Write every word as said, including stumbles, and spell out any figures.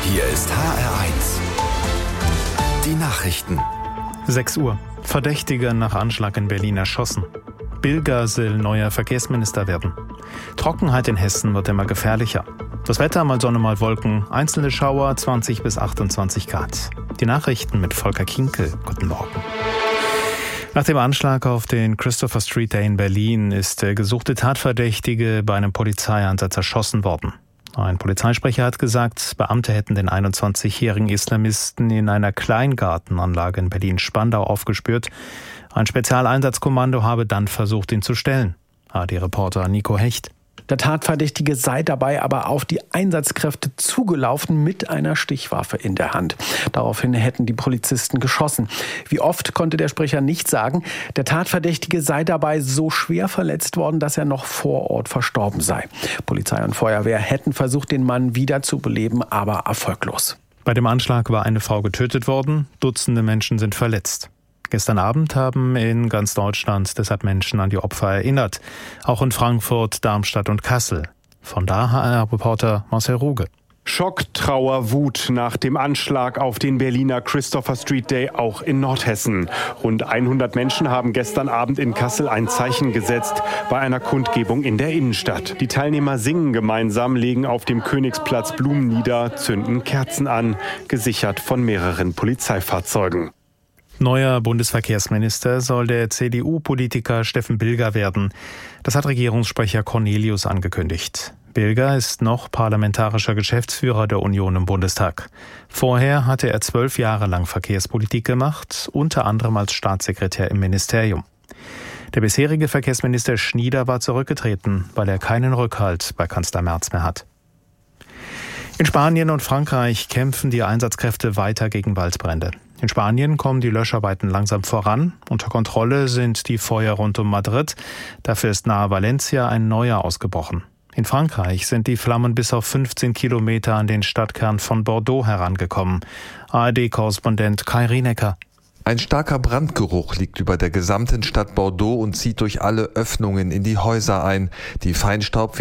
Hier ist H R eins. Die Nachrichten. sechs Uhr. Verdächtiger nach Anschlag in Berlin erschossen. Bilger soll neuer Verkehrsminister werden. Trockenheit in Hessen wird immer gefährlicher. Das Wetter mal Sonne, mal Wolken. Einzelne Schauer zwanzig bis achtundzwanzig Grad. Die Nachrichten mit Volker Kinkel. Guten Morgen. Nach dem Anschlag auf den Christopher Street Day in Berlin ist der gesuchte Tatverdächtige bei einem Polizeieinsatz erschossen worden. Ein Polizeisprecher hat gesagt, Beamte hätten den einundzwanzigjährigen Islamisten in einer Kleingartenanlage in Berlin-Spandau aufgespürt. Ein Spezialeinsatzkommando habe dann versucht, ihn zu stellen. A R D-Reporter Nico Hecht. Der Tatverdächtige sei dabei aber auf die Einsatzkräfte zugelaufen mit einer Stichwaffe in der Hand. Daraufhin hätten die Polizisten geschossen. Wie oft konnte der Sprecher nicht sagen. Der Tatverdächtige sei dabei so schwer verletzt worden, dass er noch vor Ort verstorben sei. Polizei und Feuerwehr hätten versucht, den Mann wiederzubeleben, aber erfolglos. Bei dem Anschlag war eine Frau getötet worden, Dutzende Menschen sind verletzt. Gestern Abend haben in ganz Deutschland deshalb Menschen an die Opfer erinnert. Auch in Frankfurt, Darmstadt und Kassel. Von da H R-Reporter Marcel Ruge. Schock, Trauer, Wut nach dem Anschlag auf den Berliner Christopher Street Day auch in Nordhessen. Rund hundert Menschen haben gestern Abend in Kassel ein Zeichen gesetzt bei einer Kundgebung in der Innenstadt. Die Teilnehmer singen gemeinsam, legen auf dem Königsplatz Blumen nieder, zünden Kerzen an, gesichert von mehreren Polizeifahrzeugen. Neuer Bundesverkehrsminister soll der C D U-Politiker Steffen Bilger werden. Das hat Regierungssprecher Cornelius angekündigt. Bilger ist noch parlamentarischer Geschäftsführer der Union im Bundestag. Vorher hatte er zwölf Jahre lang Verkehrspolitik gemacht, unter anderem als Staatssekretär im Ministerium. Der bisherige Verkehrsminister Schnieder war zurückgetreten, weil er keinen Rückhalt bei Kanzler Merz mehr hat. In Spanien und Frankreich kämpfen die Einsatzkräfte weiter gegen Waldbrände. In Spanien kommen die Löscharbeiten langsam voran. Unter Kontrolle sind die Feuer rund um Madrid. Dafür ist nahe Valencia ein neuer ausgebrochen. In Frankreich sind die Flammen bis auf fünfzehn Kilometer an den Stadtkern von Bordeaux herangekommen. A R D-Korrespondent Kai Rienecker. Ein starker Brandgeruch liegt über der gesamten Stadt Bordeaux und zieht durch alle Öffnungen in die Häuser ein. Die Feinstaub